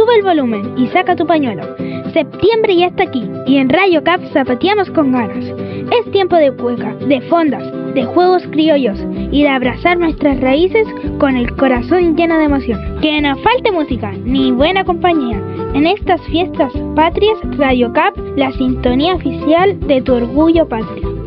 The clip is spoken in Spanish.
Sube el volumen y saca tu pañuelo. Septiembre ya está aquí y en Radio Cap zapateamos con ganas. Es tiempo de cueca, de fondas, de juegos criollos y de abrazar nuestras raíces con el corazón lleno de emoción. Que no falte música ni buena compañía. En estas fiestas patrias, Radio Cap, la sintonía oficial de tu orgullo patrio.